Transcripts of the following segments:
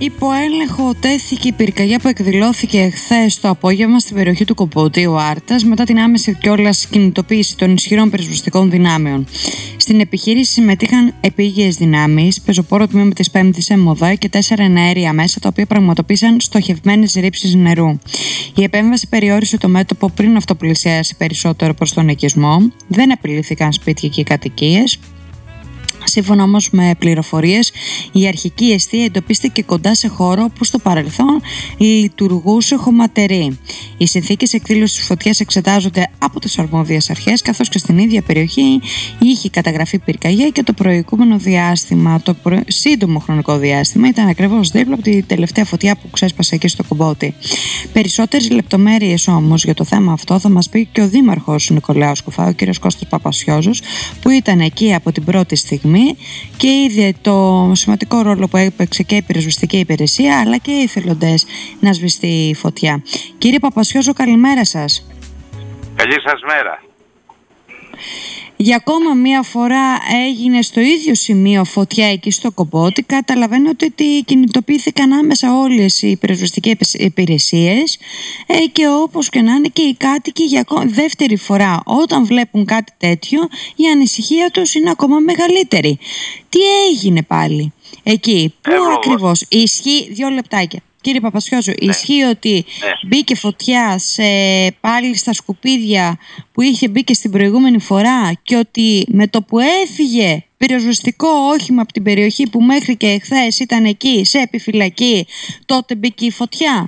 Υπό έλεγχο τέθηκε η πυρκαγιά που εκδηλώθηκε χθες το απόγευμα στην περιοχή του Κομποτίου Άρτας μετά την άμεση κιόλας κινητοποίηση των ισχυρών πυροσβεστικών δυνάμεων. Στην επιχείρηση συμμετείχαν επίγειες δυνάμεις, πεζοπόρο τμήμα της 5ης ΕΜΟΔΑ και 4 εναέρια μέσα, τα οποία πραγματοποίησαν στοχευμένες ρήψεις νερού. Η επέμβαση περιόρισε το μέτωπο πριν αυτό πλησιάσει περισσότερο προς τον οικισμό. Δεν απειλήθηκαν σπίτια και κατοικίες. Σύμφωνα όμως με πληροφορίες, η αρχική εστία εντοπίστηκε κοντά σε χώρο που στο παρελθόν λειτουργούσε χωματερή. Οι συνθήκες εκδήλωσης της φωτιάς εξετάζονται από τις αρμόδιες αρχές, καθώς και στην ίδια περιοχή είχε καταγραφεί πυρκαγιά και το προηγούμενο διάστημα, σύντομο χρονικό διάστημα, ήταν ακριβώς δίπλα από τη τελευταία φωτιά που ξέσπασε εκεί στο Κομπότι. Περισσότερες λεπτομέρειες όμως για το θέμα αυτό θα μας πει και ο Δήμαρχος Νικολάου Σκουφά, ο κ. Κώστας Παπασιόζος, που ήταν εκεί από την πρώτη στιγμή και είδε το σημαντικό ρόλο που έπαιξε και η πυροσβεστική υπηρεσία αλλά και οι εθελοντές να σβηστεί η φωτιά. Κύριε Παπασιόζο, καλημέρα σας. Καλή σας μέρα. Για ακόμα μία φορά έγινε στο ίδιο σημείο φωτιά εκεί στο Κομπότι. Καταλαβαίνω ότι κινητοποιήθηκαν άμεσα όλες οι πυροσβεστικές υπηρεσίες και όπως και να είναι και οι κάτοικοι για δεύτερη φορά όταν βλέπουν κάτι τέτοιο η ανησυχία τους είναι ακόμα μεγαλύτερη. Τι έγινε πάλι εκεί, πού ακριβώς ισχύει, 2 λεπτάκια. Κύριε Παπασιόζο, ισχύει ότι μπήκε φωτιά πάλι στα σκουπίδια που είχε μπει και στην προηγούμενη φορά και ότι με το που έφυγε πυροσβεστικό όχημα από την περιοχή που μέχρι και εχθές ήταν εκεί σε επιφυλακή, τότε μπήκε η φωτιά?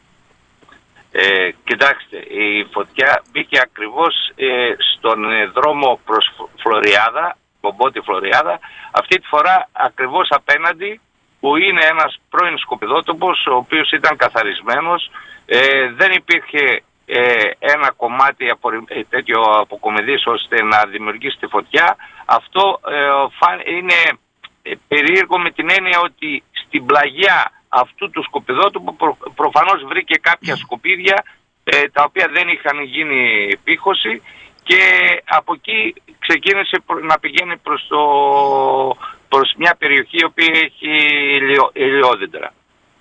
Κοιτάξτε, η φωτιά μπήκε ακριβώς στον δρόμο προς Φλωριάδα, Κομπότι Φλωριάδα, αυτή τη φορά ακριβώς απέναντι, που είναι ένας πρώην σκουπιδότοπος ο οποίος ήταν καθαρισμένος. Δεν υπήρχε ένα κομμάτι τέτοιο αποκομιδής ώστε να δημιουργήσει τη φωτιά. Αυτό είναι περίεργο με την έννοια ότι στην πλαγιά αυτού του σκουπιδότοπου προφανώς βρήκε κάποια σκουπίδια τα οποία δεν είχαν γίνει επίχωση και από εκεί ξεκίνησε να πηγαίνει προς μια περιοχή η οποία έχει ηλιόδεντρα.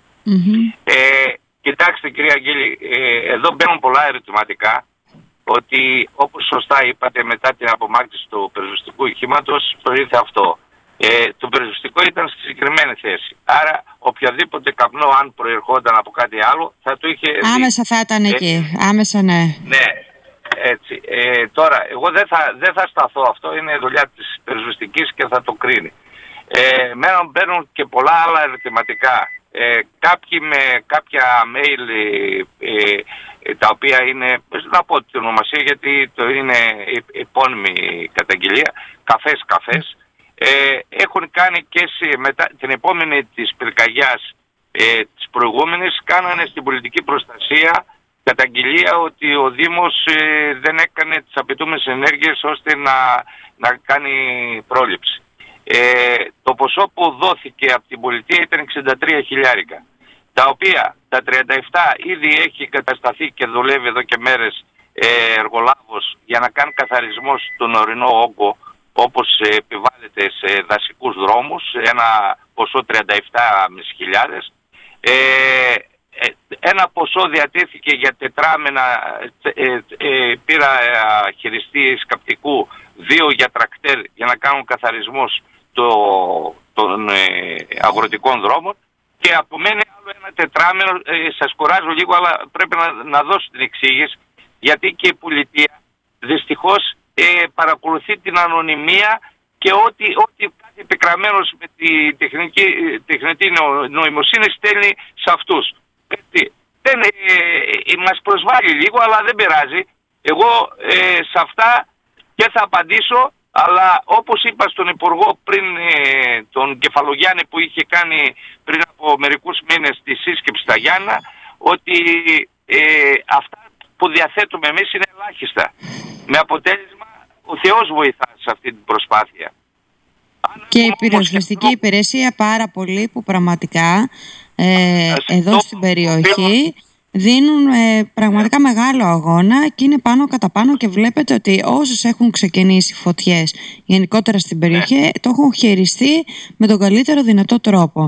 Κοιτάξτε κυρία Αγγέλη, εδώ μπαίνουν πολλά ερωτηματικά, ότι όπως σωστά είπατε μετά την απομάκρυνση του πυροσβεστικού οχήματος το ήρθε αυτό. Το πυροσβεστικό ήταν στη συγκεκριμένη θέση. Άρα οποιοδήποτε καπνό αν προερχόταν από κάτι άλλο θα το είχε... Άμεσα θα ήταν εκεί, άμεσα ναι. Ναι. Έτσι. Τώρα, εγώ δεν θα σταθώ, αυτό είναι δουλειά της πυροσβεστικής και θα το κρίνει. Μένουν μπαίνουν και πολλά άλλα ερωτηματικά. Κάποιοι με κάποια mail τα οποία είναι, να πω την ονομασία γιατί το είναι επώνυμη καταγγελία, καφές, έχουν κάνει και μετά την επόμενη της πυρκαγιάς της προηγούμενης, κάνανε στην πολιτική προστασία καταγγελία ότι ο Δήμος δεν έκανε τις απαιτούμενες ενέργειες ώστε να κάνει πρόληψη. Το ποσό που δόθηκε από την πολιτεία ήταν 63 χιλιάρικα, τα οποία τα 37 ήδη έχει κατασταθεί και δουλεύει εδώ και μέρες εργολάβος για να κάνει καθαρισμό στον ορεινό όγκο όπως επιβάλλεται σε δασικούς δρόμους, ένα ποσό 37.500. Ένα ποσό διατέθηκε για τετράμενα, πήρα χειριστή σκαπτικού, 2 για τρακτέρ για να κάνουν καθαρισμός των αγροτικών δρόμων και απομένει άλλο ένα τετράμενο. Σας κουράζω λίγο αλλά πρέπει να δώσω την εξήγηση, γιατί και η πολιτεία δυστυχώς παρακολουθεί την ανωνυμία και ό,τι κάτι επικραμμένος με τη τεχνητή νοημοσύνη στέλνει σε αυτούς. Μας προσβάλλει λίγο αλλά δεν πειράζει. Εγώ σε αυτά και θα απαντήσω, αλλά όπως είπα στον Υπουργό πριν, τον Κεφαλογιάννη που είχε κάνει πριν από μερικούς μήνες τη σύσκεψη στα Γιάννα, ότι αυτά που διαθέτουμε εμείς είναι ελάχιστα. Με αποτέλεσμα ο Θεός βοηθά σε αυτή την προσπάθεια. Και η πυροσβεστική υπηρεσία πάρα πολύ που πραγματικά εδώ στην περιοχή δίνουν πραγματικά μεγάλο αγώνα και είναι πάνω κατά πάνω και βλέπετε ότι όσες έχουν ξεκινήσει φωτιές γενικότερα στην περιοχή το έχουν χειριστεί με τον καλύτερο δυνατό τρόπο.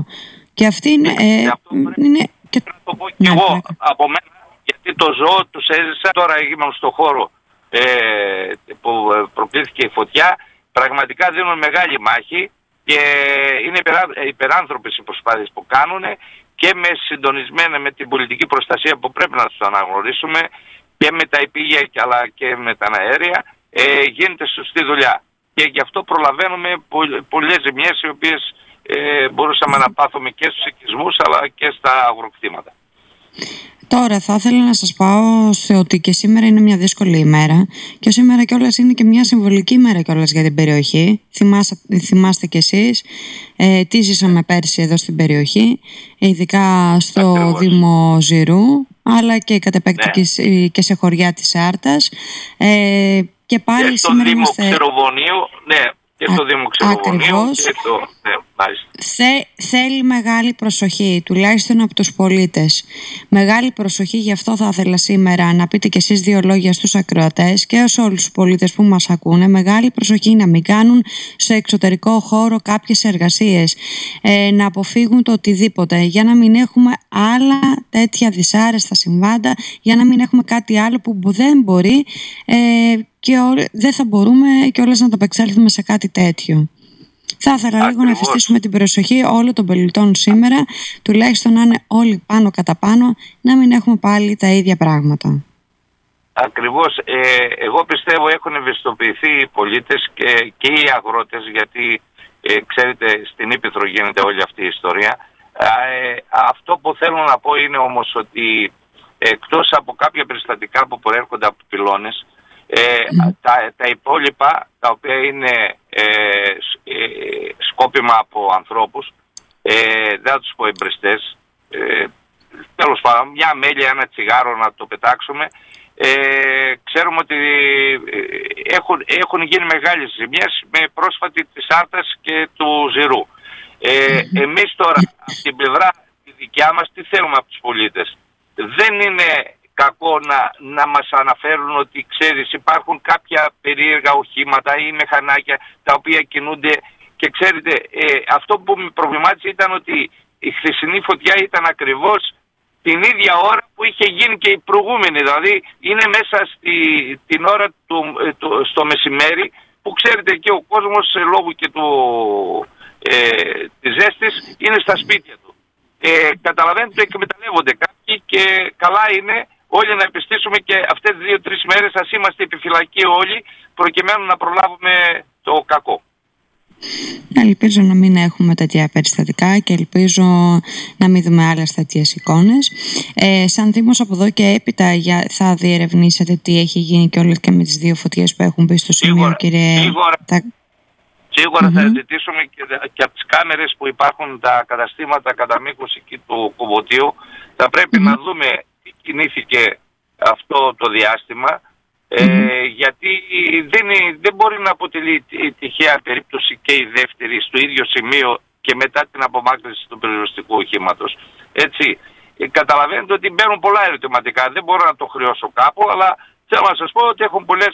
Και αυτή είναι... είναι και να το πω και εγώ από μένα, γιατί το ζώο τους έζησα. Τώρα ήμουν στο χώρο που προκλήθηκε η φωτιά. Πραγματικά δίνουν μεγάλη μάχη και είναι υπεράνθρωπες οι προσπάθειες που κάνουν, και συντονισμένα με την πολιτική προστασία που πρέπει να τους αναγνωρίσουμε, και με τα υπήγεια αλλά και με τα αέρια, γίνεται σωστή δουλειά. Και γι' αυτό προλαβαίνουμε πολλές ζημιές, οι οποίες μπορούσαμε να πάθουμε και στους οικισμούς αλλά και στα αγροκτήματα. Τώρα θα ήθελα να σας πάω σε ότι και σήμερα είναι μια δύσκολη ημέρα, και σήμερα κιόλας είναι και μια συμβολική ημέρα κιόλας για την περιοχή. Θυμάστε κι εσείς τι ζήσαμε πέρσι εδώ στην περιοχή, ειδικά στο Ακριβώς. Δήμο Ζηρού, αλλά και κατ' επέκταση και σε χωριά της Άρτας, και πάλι και στο σήμερα Δήμο είμαστε... Ξεροβονίου, και στο Δήμο Ξεροβονίου και στο... Θέλει μεγάλη προσοχή, τουλάχιστον από τους πολίτες. Μεγάλη προσοχή, γι' αυτό θα ήθελα σήμερα να πείτε κι εσείς δύο λόγια στους ακροατές και σε όλους τους πολίτες που μας ακούνε. Μεγάλη προσοχή να μην κάνουν στο εξωτερικό χώρο κάποιες εργασίες, να αποφύγουν το οτιδήποτε, για να μην έχουμε άλλα τέτοια δυσάρεστα συμβάντα, για να μην έχουμε κάτι άλλο που δεν μπορεί και δεν θα μπορούμε κιόλας να το απεξέλθουμε σε κάτι τέτοιο. Θα ήθελα λίγο να εφιστήσουμε την προσοχή όλων των πολιτών σήμερα, τουλάχιστον να είναι όλοι πάνω κατά πάνω, να μην έχουμε πάλι τα ίδια πράγματα. Ακριβώς. Εγώ πιστεύω έχουν ευαισθητοποιηθεί οι πολίτες και οι αγρότες, γιατί ξέρετε στην Ήπειθρο γίνεται όλη αυτή η ιστορία. Αυτό που θέλω να πω είναι όμως ότι εκτός από κάποια περιστατικά που προέρχονται από πυλώνες, τα υπόλοιπα, τα οποία είναι σκόπιμα από ανθρώπους, δεν θα τους πω εμπριστές, τέλος πάντων μια αμέλεια, ένα τσιγάρο να το πετάξουμε, ξέρουμε ότι έχουν γίνει μεγάλες ζημιές με πρόσφατη της Άρτας και του Ζηρού. Εμείς τώρα από την πλευρά τη δικιά μας τι θέλουμε από τους πολίτες? Δεν είναι κακό να μας αναφέρουν ότι ξέρεις υπάρχουν κάποια περίεργα οχήματα ή μηχανάκια τα οποία κινούνται, και ξέρετε αυτό που με προβλημάτισε ήταν ότι η χθεσινή φωτιά ήταν ακριβώς την ίδια ώρα που είχε γίνει και η προηγούμενη, δηλαδή είναι μέσα την ώρα στο μεσημέρι, που ξέρετε και ο κόσμος λόγω και της ζέστης είναι στα σπίτια του. Καταλαβαίνετε ότι εκμεταλλεύονται κάποιοι, και καλά είναι όλοι να επιστήσουμε και αυτές 2-3 μέρες ας είμαστε επιφυλακοί όλοι, προκειμένου να προλάβουμε το κακό. Ελπίζω να μην έχουμε τέτοια περιστατικά και ελπίζω να μην δούμε άλλες τέτοιες εικόνες. Σαν Δήμος από εδώ και έπειτα θα διερευνήσετε τι έχει γίνει και όλες και με τις δύο φωτιές που έχουν μπει στο σημείο, κύριε? Σίγουρα θα ζητήσουμε και από τις κάμερες που υπάρχουν τα καταστήματα κατά μήκος εκεί του Κομποτίου. Θα πρέπει να δούμε τι κινήθηκε αυτό το διάστημα, γιατί δεν μπορεί να αποτελεί τυχαία περίπτωση και η δεύτερη στο ίδιο σημείο και μετά την απομάκρυνση του περιοριστικού οχήματος. Έτσι, καταλαβαίνετε ότι μπαίνουν πολλά ερωτηματικά. Δεν μπορώ να το χρεώσω κάπου, αλλά θέλω να σας πω ότι έχουν πολλές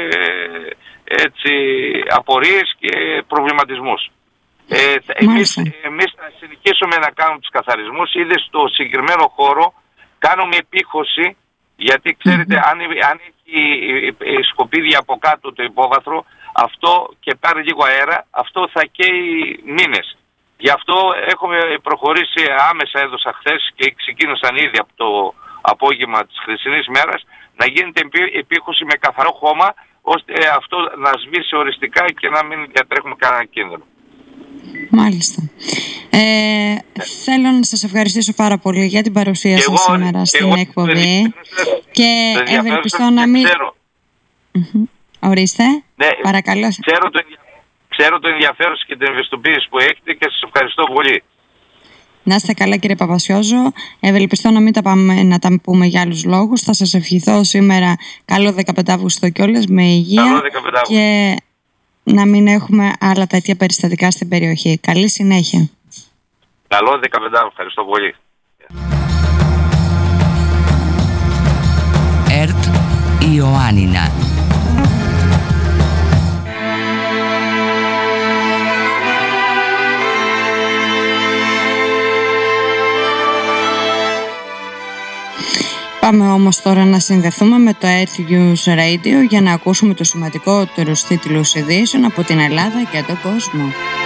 απορίες και προβληματισμούς. Εμείς θα συνεχίσουμε να κάνουμε τους καθαρισμούς. Ήδη στο συγκεκριμένο χώρο κάνουμε επίχωση, γιατί ξέρετε αν έχει σκουπίδια από κάτω το υπόβαθρο, αυτό και πάρει λίγο αέρα, αυτό θα καίει μήνες. Γι' αυτό έχουμε προχωρήσει άμεσα, έδωσα χθες και ξεκίνησαν ήδη από το απόγευμα της χθεσινής μέρας να γίνεται επίχωση με καθαρό χώμα, ώστε αυτό να σβήσει οριστικά και να μην διατρέχουμε κανένα κίνδυνο. Μάλιστα. Θέλω να σας ευχαριστήσω πάρα πολύ για την παρουσία σας σήμερα στην εκπομπή και ευελπιστώ να μην... Ορίστε, ναι, παρακαλώ. Ξέρω το ενδιαφέρον και την ευαισθητοποίηση που έχετε και σας ευχαριστώ πολύ. Να είστε καλά, κύριε Παπασιόζο. Ευελπιστώ να τα πούμε για άλλους λόγους. Θα σας ευχηθώ σήμερα καλό 15 Αυγούστου κιόλας με υγεία και να μην έχουμε άλλα τέτοια περιστατικά στην περιοχή. Καλή συνέχεια. Καλό 15, ευχαριστώ πολύ. ΕΡΤ Ιωάννινα. Πάμε όμως τώρα να συνδεθούμε με το Earth News Radio για να ακούσουμε τους σημαντικότερους τίτλους ειδήσεων από την Ελλάδα και τον κόσμο.